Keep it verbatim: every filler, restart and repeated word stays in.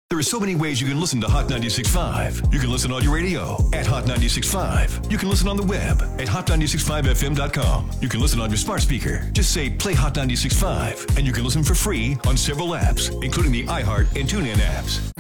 There are so many ways you can listen to Hot ninety-six point five. You can listen on your radio at Hot ninety-six point five. You can listen on the web at hot ninety-six point five f m dot com. You can listen on your smart speaker. Just say play Hot ninety-six point five, and you can listen for free on several apps, including the iHeart and TuneIn apps.